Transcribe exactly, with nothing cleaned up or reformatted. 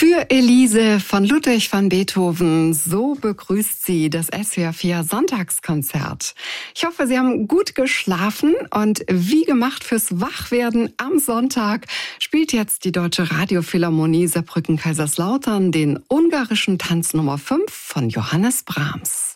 Für Elise von Ludwig van Beethoven, so begrüßt sie das S W R vier Sonntagskonzert. Ich hoffe, Sie haben gut geschlafen und wie gemacht fürs Wachwerden am Sonntag spielt jetzt die Deutsche Radiophilharmonie Saarbrücken-Kaiserslautern den ungarischen Tanz Nummer fünf von Johannes Brahms.